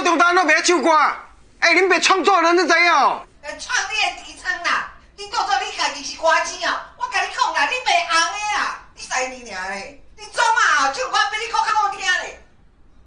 中单都袂唱歌，哎，恁别创作人你知影哦？ 创你的底层啦，你当作你家己是歌星哦？我甲你讲啦，你袂红的啦，你使你尔嘞，你总啊唱歌比你歌较好听嘞。